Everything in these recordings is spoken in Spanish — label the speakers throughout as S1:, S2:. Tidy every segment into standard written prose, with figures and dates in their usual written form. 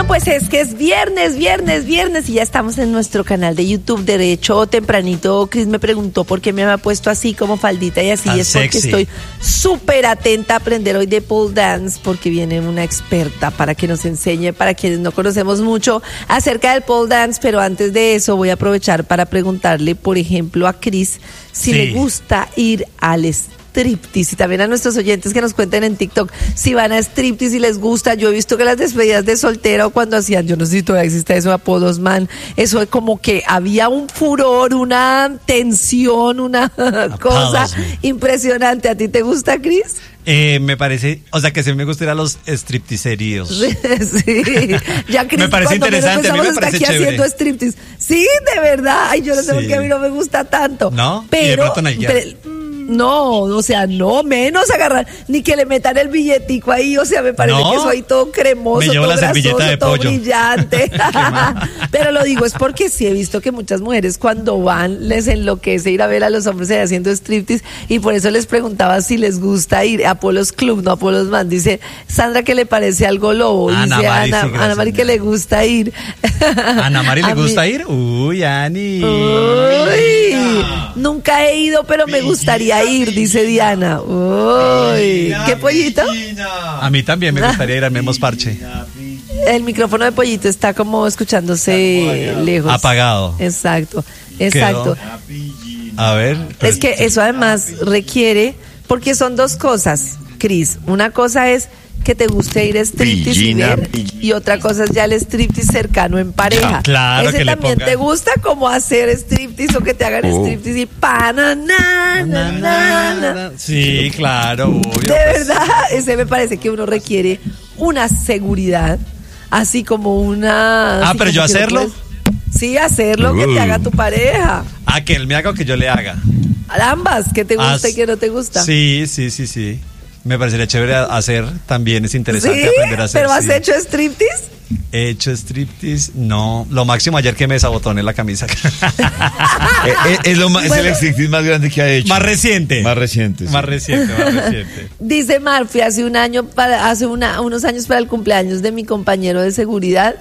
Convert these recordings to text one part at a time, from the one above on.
S1: pues es que es viernes y ya estamos en nuestro canal de YouTube. De hecho, tempranito Chris me preguntó por qué me había puesto así como faldita y así.
S2: Tan
S1: es porque
S2: sexy.
S1: estoy súper atenta a aprender hoy de pole dance, porque viene una experta para que nos enseñe, para quienes no conocemos mucho acerca del pole dance. Pero antes de eso voy a aprovechar para preguntarle, por ejemplo, a Chris si le gusta ir al striptease, y también a nuestros oyentes que nos cuenten en TikTok si van a striptease y les gusta. Yo he visto que las despedidas de soltero, cuando hacían, yo no sé si todavía existe eso, apodos man, eso es como que había un furor, una tensión, una cosa impresionante. ¿A ti te gusta, Chris?
S2: Me parece, o sea, que sí me gusta ir a los stripteaseríos.
S1: Sí, ya Chris,
S2: me parece interesante, a mí me
S1: está
S2: parece
S1: aquí
S2: chévere.
S1: haciendo striptease. Sí, de verdad. Ay, yo no sé por qué a mí no me gusta tanto.
S2: ¿No?
S1: Pero,
S2: y de pronto nalguear.
S1: no, o sea, no, menos agarrar, ni que le metan el billetico ahí, o sea, me parece que soy todo cremoso,
S2: me llevo
S1: todo
S2: la servilleta
S1: grasoso,
S2: de
S1: todo
S2: pollo.
S1: brillante. Pero lo digo es porque sí he visto que muchas mujeres cuando van les enloquece ir a ver a los hombres ahí haciendo striptease, y por eso les preguntaba si les gusta ir a Polos Club, no a Polos Man. Dice Sandra que le parece algo lobo, dice Ana Mari que le gusta ir.
S2: ¿Ana Mari le gusta ir? Uy, Ani.
S1: Uy, nunca he ido, pero me gustaría ir, dice Diana. Uy, ¿qué pollito?
S2: A mí también me gustaría ir al Memos Parche.
S1: El micrófono de pollito está como escuchándose lejos.
S2: Apagado.
S1: Exacto.
S2: A ver.
S1: Es que eso además requiere, porque son dos cosas, Cris. Una cosa es que te guste ir a striptease y ver, y otra cosa es ya el striptease cercano en pareja.
S2: Claro,
S1: ese
S2: que le
S1: también
S2: pongan.
S1: te gusta, como hacer striptease o que te hagan striptease y
S2: Sí, claro, obvio.
S1: De verdad, ese me parece que uno requiere una seguridad, así como una...
S2: Pero yo hacerlo.
S1: Sí, hacerlo, que te haga tu pareja.
S2: Que él me haga o que yo le haga.
S1: Ambas, que te gusta y que no te gusta.
S2: Sí. Me parecería chévere hacer, también es interesante aprender a hacer.
S1: ¿Pero has hecho striptease?
S2: He hecho striptease, no. Lo máximo ayer que me desabotoné la camisa.
S3: Es el striptease más grande que ha hecho.
S2: Más reciente.
S3: Más reciente.
S1: Dice Marfi, hace unos años para el cumpleaños de mi compañero de seguridad.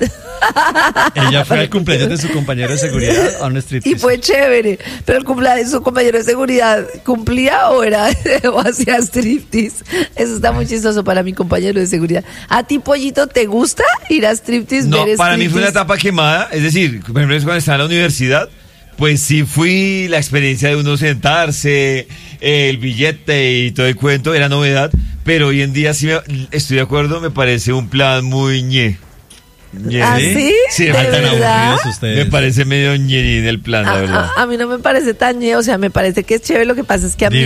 S2: Ella fue al cumpleaños de su compañero de seguridad a un striptease.
S1: Y fue chévere. Pero el cumpleaños de su compañero de seguridad, ¿cumplía o hacía striptease? Eso está muy chistoso para mi compañero de seguridad. ¿A ti, Pollito, te gusta ir a striptease?
S3: No,
S1: ver
S3: para mí fue una
S1: striptease?
S3: etapa quemada. Es decir, por ejemplo, cuando estaba en la universidad, pues sí fui, la experiencia de uno sentarse, el billete y todo el cuento era novedad. Pero hoy en día sí estoy de acuerdo, me parece un plan muy
S1: ¿Ah, sí?
S3: Sí,
S1: ¿De verdad?
S3: me parece medio ñerín el plan, la verdad.
S1: A mí no me parece tan o sea, me parece que es chévere. Lo que pasa es que a mí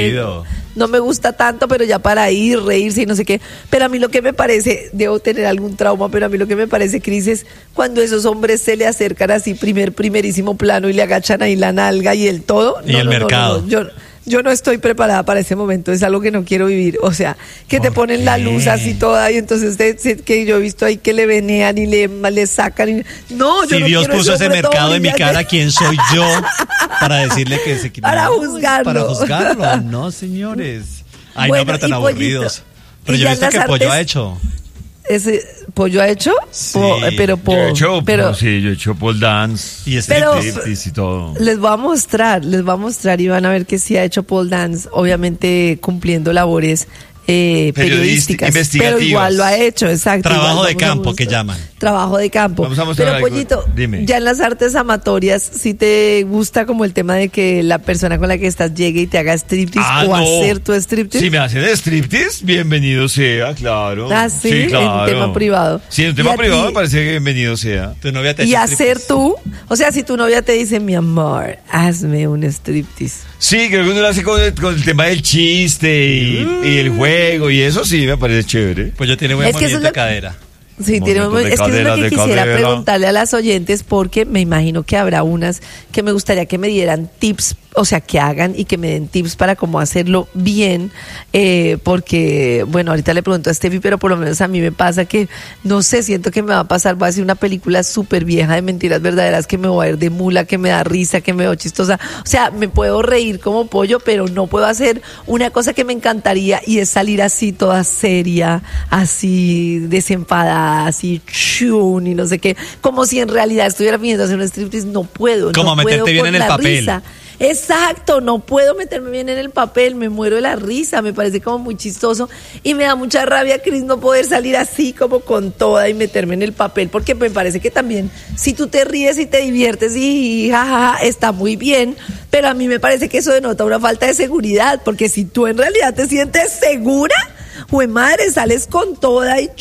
S1: no me gusta tanto, pero ya para ir, reírse y no sé qué. Pero a mí lo que me parece, debo tener algún trauma, pero a mí lo que me parece, Cris, es cuando esos hombres se le acercan así primerísimo plano y le agachan ahí la nalga y el todo.
S2: Y el mercado.
S1: Yo no estoy preparada para ese momento, es algo que no quiero vivir. O sea, que te ponen la luz así toda y entonces que yo he visto ahí que le venean y le sacan. No, yo
S2: si
S1: no
S2: Dios
S1: quiero
S2: puso ese mercado en mi
S1: brillante.
S2: cara, ¿quién soy yo para decirle que se
S1: Para juzgarlo.
S2: Para juzgarlo, no, señores. Ay,
S1: Bueno,
S2: no, pero tan
S1: y
S2: aburridos.
S1: Pollito,
S2: Pero
S1: y
S2: yo
S1: ya
S2: he visto
S1: en
S2: que
S1: las
S2: el pollo
S1: artes-
S2: ha hecho.
S1: ¿Ese pollo ha hecho?
S2: Sí.
S3: Yo he hecho pole dance.
S2: Y
S1: Pero-
S3: striptease y todo.
S1: Les voy a mostrar y van a ver que sí ha hecho pole dance, obviamente cumpliendo labores periodísticas, pero
S3: investigativas.
S1: igual lo ha hecho, exacto.
S2: Trabajo
S1: igual
S2: de
S1: vamos a
S2: campo,
S1: mostrar.
S2: que llaman.
S1: Trabajo de campo.
S3: Vamos a mostrar
S1: Pero
S3: algo.
S1: Pollito,
S3: Dime.
S1: ya en las artes amatorias, ¿sí te gusta como el tema de que la persona con la que estás llegue y te haga striptease o hacer tu striptease?
S3: Si me hacen striptease, bienvenido sea, claro.
S1: Ah, sí,
S3: claro.
S1: en tema privado.
S3: Sí, en
S1: ¿Y
S3: tema
S1: a
S3: privado
S1: ti?
S3: me parece que bienvenido sea.
S2: Tu novia te ha
S1: Y
S2: hecho
S1: hacer
S2: striptease.
S1: tú, o sea, si tu novia te dice, mi amor, hazme un striptease.
S3: Sí, creo que uno lo hace con el tema del chiste y el juego y eso sí me parece chévere.
S2: Pues yo tiene buen
S1: Es que eso
S2: movimiento
S1: es
S2: de
S1: lo-
S2: cadera.
S1: Sí, tiene
S3: Movimientos de
S1: es que eso es
S3: cadera,
S1: lo que
S3: de
S1: quisiera
S3: cadera.
S1: preguntarle a las oyentes, porque me imagino que habrá unas que me gustaría que me dieran tips o sea, que hagan y que me den tips para cómo hacerlo bien, porque, bueno, ahorita le pregunto a Steffi, pero por lo menos a mí me pasa que, no sé, siento que me va a pasar, voy a hacer una película súper vieja de mentiras verdaderas, que me voy a ir de mula, que me da risa, que me veo chistosa, o sea, me puedo reír como pollo, pero no puedo hacer una cosa que me encantaría y es salir así toda seria, así desenfadada, así chun y no sé qué, como si en realidad estuviera viniendo a hacer un striptease. No puedo,
S2: como
S1: no
S2: meterte
S1: puedo
S2: bien
S1: con
S2: en el
S1: la
S2: papel.
S1: risa. Exacto, no puedo meterme bien en el papel, me muero de la risa, me parece como muy chistoso y me da mucha rabia, Cris, no poder salir así como con toda y meterme en el papel, porque me parece que también si tú te ríes y te diviertes y jajaja, está muy bien, pero a mí me parece que eso denota una falta de seguridad, porque si tú en realidad te sientes segura, jue madre, sales con toda y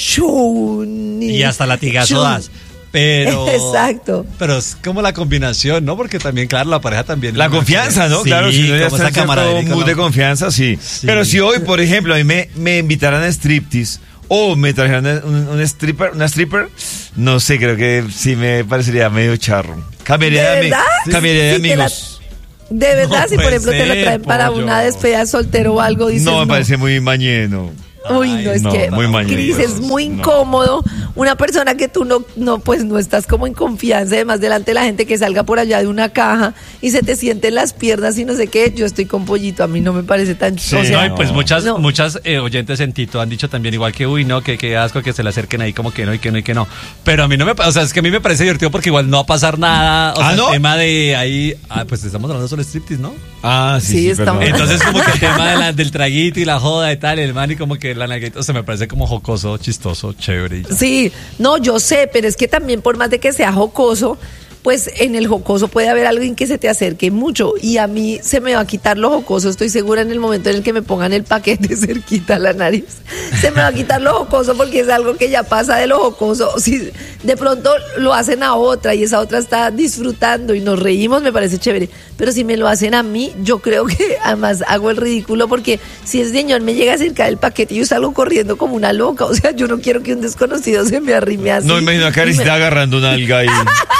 S1: chun.
S2: Y hasta latigazo
S1: chun.
S2: das. Pero,
S1: exacto.
S2: Pero es como la combinación, ¿no? Porque también, claro, la pareja también.
S3: La confianza, ¿no?
S2: Sí,
S3: Claro, si uno ya
S2: como
S3: está
S2: esa
S3: en cierto
S2: camaradería
S3: mood
S2: con
S3: de confianza, sí. Pero si hoy, por ejemplo, a mí me invitaran a striptease o me trajeran una stripper, no sé, creo que sí me parecería medio charro. Cambiaría
S1: ¿De verdad?
S3: cambiaría de
S1: Sí, te
S3: amigos.
S1: De verdad,
S2: No
S1: si por
S2: puede
S1: ejemplo te la
S2: ser,
S1: traen para
S2: pollo.
S1: una despedida de soltero o algo, dices
S3: No, me parece muy mañeno.
S1: Uy, no, es
S3: no,
S1: que
S3: muy mañoso,
S1: Cris, es muy
S3: no.
S1: incómodo una persona que tú pues no estás como en confianza, además delante de la gente, que salga por allá de una caja y se te sienten las piernas y no sé qué. Yo estoy con Pollito, a mí no me parece tan
S3: Sí,
S1: o sea,
S2: No, y pues muchas
S1: no.
S2: oyentes en Tito han dicho también igual que, uy, no, que asco que se le acerquen ahí como que no y que no y que no. Pero a mí no me, o sea, es que a mí me parece divertido porque igual no va a pasar nada. O sea,
S3: ¿no?
S2: el tema de ahí, pues estamos hablando sobre striptease, ¿no?
S3: Ah,
S1: Sí,
S3: sí,
S1: estamos-
S3: perdón.
S2: Entonces como que el tema del traguito y la joda y tal, el man y como que la nalguita, o sea, me parece como jocoso, chistoso, chévere. y ya.
S1: Sí, no, yo sé, pero es que también por más de que sea jocoso, pues en el jocoso puede haber alguien que se te acerque mucho y a mí se me va a quitar lo jocoso, estoy segura, en el momento en el que me pongan el paquete cerquita a la nariz. Se me va a quitar lo jocoso porque es algo que ya pasa de lo jocoso. Si de pronto lo hacen a otra y esa otra está disfrutando y nos reímos, me parece chévere. Pero si me lo hacen a mí, yo creo que además hago el ridículo, porque si el señor me llega a acercar el paquete y yo salgo corriendo como una loca, o sea, yo no quiero que un desconocido se me arrime así.
S3: No me imagino a Cari
S1: Y me-
S3: está agarrando una alga ahí.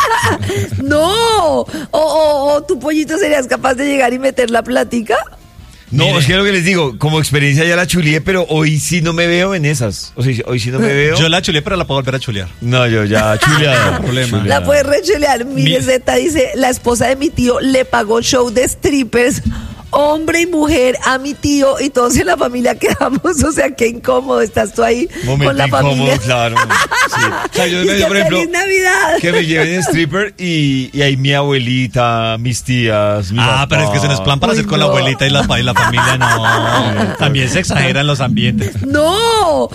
S1: No, o tu Pollito, ¿serías capaz de llegar y meter la platica?
S3: No,
S2: Mire.
S3: es que lo que les digo, como experiencia ya la chulié, pero hoy sí no me veo en esas. O sea, hoy sí no me veo.
S2: Yo la chuleé, pero la puedo volver a chulear.
S3: No, yo ya chuleada.
S2: Problema.
S1: La puedes rechulear. Mire, Zeta dice, la esposa de mi tío le pagó show de strippers, hombre y mujer, a mi tío, y todos en la familia quedamos. O sea, qué incómodo estás tú ahí
S3: Momento
S1: con la
S3: incómodo,
S1: familia.
S3: claro. Sí. O sea, yo
S1: Y
S3: me
S1: que
S3: dio, por ejemplo,
S1: feliz Navidad.
S3: que me lleven en stripper y ahí mi abuelita, mis tías, mi papá.
S2: Pero es que se nos plan para
S1: Uy,
S2: hacer con la
S1: no.
S2: abuelita y la familia, no. También se exageran los ambientes.
S1: No,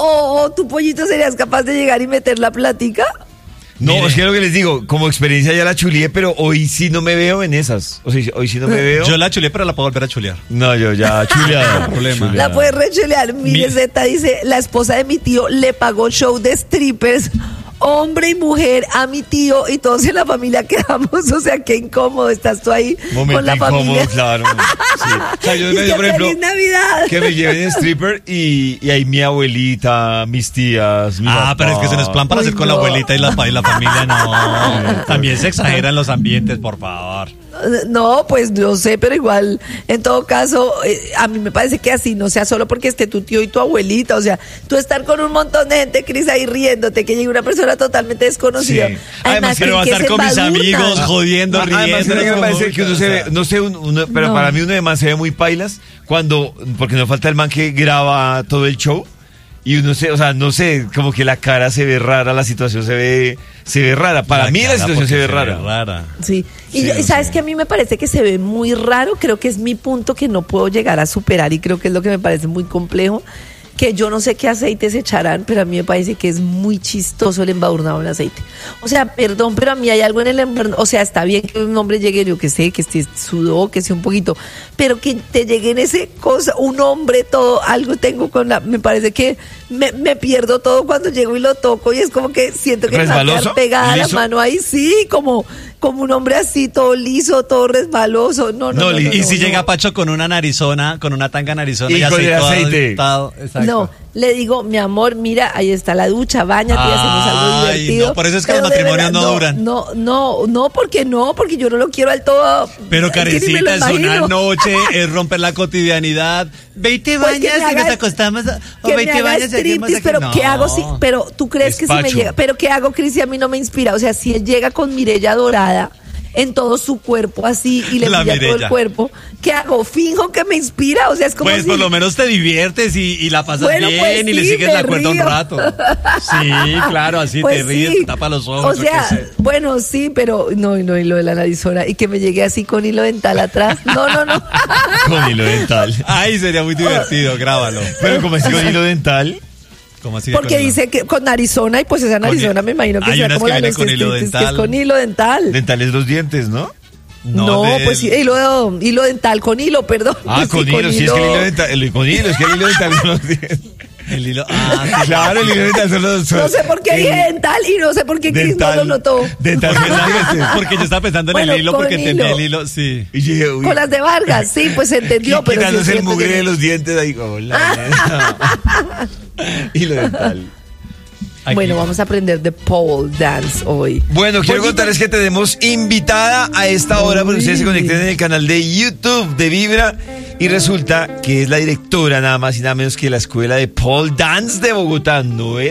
S1: o tu Pollito, ¿serías capaz de llegar y meter la platica?
S3: No,
S2: Mire.
S3: es que lo que les digo, como experiencia ya la chulié, pero hoy sí no me veo en esas. O sea, hoy sí no me veo.
S2: Yo la chuleé, pero la puedo volver a chulear.
S3: No, yo ya chuleada.
S2: Problema.
S3: chuleada.
S1: La puedes rechulear. Mire,
S2: Mi-
S1: Zeta dice, la esposa de mi tío le pagó show de strippers, hombre y mujer, a mi tío, y todos en la familia quedamos. O sea, qué incómodo estás tú ahí
S3: Momento
S1: con la
S3: incómodo,
S1: familia.
S3: claro. Sí. O sea, yo
S1: Y
S3: me dio,
S1: que
S3: por ejemplo,
S1: feliz Navidad.
S3: que me lleven en stripper y ahí mi abuelita, mis tías, mi papá.
S2: Pero es que se nos plan para
S1: Uy,
S2: hacer con la
S1: no.
S2: abuelita y la familia, no. También se exageran los ambientes, por favor.
S1: No, pues no sé, pero igual, en todo caso, a mí me parece que así no sea solo porque esté tu tío y tu abuelita. O sea, tú estar con un montón de gente, Cris, ahí riéndote, que llegue una persona totalmente desconocida.
S3: Sí.
S1: Además,
S2: Pero va a
S1: creen que
S2: estar con
S1: se
S2: mis
S1: embadurnan.
S2: amigos, jodiendo, riendo.
S3: Además, ¿sabe qué me parece que uno se ve, no sé, pero
S1: No.
S3: para mí uno además se ve muy pailas cuando, porque no falta el man que graba todo el show y uno se, o sea, no sé, como que la cara se ve rara, la situación se ve rara. Para mí la situación se ve rara.
S1: Sí, y,
S3: Sí,
S1: y
S3: no
S1: sabes
S3: sé.
S1: que a mí me parece que se ve muy raro, creo que es mi punto que no puedo llegar a superar y creo que es lo que me parece muy complejo, que yo no sé qué aceites echarán, pero a mí me parece que es muy chistoso el embadurnado en aceite. O sea, perdón, pero a mí hay algo en el embadurnado, o sea, está bien que un hombre llegue, yo que sé, que esté sudó, que sea un poquito, pero que te llegue en ese cosa, un hombre todo, algo tengo con la, me parece que me pierdo todo cuando llego y lo toco y es como que siento que me va a
S3: ¿Resbaloso?
S1: quedar pegada
S3: ¿Liso?
S1: la mano ahí, sí, como un hombre así, todo liso, todo resbaloso. No,
S2: Y si
S1: no.
S2: llega Pacho con una narizona, con una tanga narizona
S3: Y con el
S2: todo
S3: aceite.
S2: adictado, exacto.
S1: No, le digo, mi amor, mira, ahí está la ducha, báñate y hacemos algo
S2: Ay,
S1: divertido.
S2: no, por eso es que
S1: Pero
S2: los
S1: de
S2: matrimonios
S1: verdad,
S2: no duran.
S1: Porque yo no lo quiero al todo.
S2: Pero
S1: es que ni me
S2: Karencita,
S1: lo
S2: es una
S1: imagino.
S2: noche, es romper la cotidianidad. Ve y te
S1: Pues que
S2: bañas
S1: me
S2: y nos
S1: haga-
S2: acostamos. O
S1: Que
S2: ve y
S1: me
S2: te
S1: haga
S2: bañas y hacemos
S1: striptease,
S2: aquí.
S1: pero
S2: No.
S1: ¿qué hago si? Pero tú crees que si me
S3: Despacho.
S1: llega, pero ¿qué hago, Cris, si a mí no me inspira? O sea, si él llega con Mirella dorada en todo su cuerpo así y le
S2: La
S1: brilla todo el
S2: Mirella.
S1: cuerpo, ¿qué hago? ¿Finjo que me inspira? O sea, es como
S2: Pues
S1: si...
S2: por lo menos te diviertes y la pasas
S1: Bueno,
S2: bien
S1: pues
S2: y le
S1: sí,
S2: sigues
S1: me
S2: la cuerda un
S1: río.
S2: rato. Sí, claro, así
S1: Pues
S2: te ríes,
S1: sí.
S2: te tapa los ojos.
S1: O
S2: yo
S1: sea,
S2: qué sé.
S1: bueno, sí, pero no, y lo de la narizona y que me llegue así con hilo dental atrás. No.
S3: Con hilo dental.
S2: Ay, sería muy divertido, grábalo.
S3: Pero como así con hilo dental.
S2: ¿Cómo así?
S1: Porque
S2: con hilo?
S1: dice que con narizona y pues esa narizona me imagino que
S2: hay
S1: sea
S2: unas
S1: como
S2: que
S1: la de
S2: vienen
S1: los
S2: con hilo
S1: striptease, que
S2: dental.
S1: es con hilo dental.
S3: Dental es los dientes, ¿no?
S1: No, pues sí, hilo dental con hilo, perdón.
S3: Ah,
S1: Sí,
S3: con hilo, sí, es que el hilo dental, con hilo, es que el hilo dental son los dientes.
S2: El hilo. Ah, sí,
S3: Claro, el hilo dental son los...
S1: No sé por qué dije dental y no sé por qué Cris no lo notó.
S3: Dental son los dientes.
S2: porque yo estaba pensando en
S1: Bueno,
S2: el hilo
S1: con
S2: porque entendí
S1: hilo.
S2: el hilo, sí.
S3: Y yo dije, uy,
S1: Con las de Vargas, sí, pues se entendió, pero sí
S3: quitándose el
S1: entiendo
S3: mugre
S1: que-
S3: de los dientes ahí, hola. Hilo dental.
S2: Aquí.
S1: Bueno, vamos a aprender de pole dance hoy.
S3: Bueno, quiero
S1: Oye,
S3: contarles que tenemos invitada a esta hora porque ustedes se conecten en el canal de YouTube de Vibra y resulta que es la directora nada más y nada menos que la escuela de pole dance de Bogotá, ¿no es?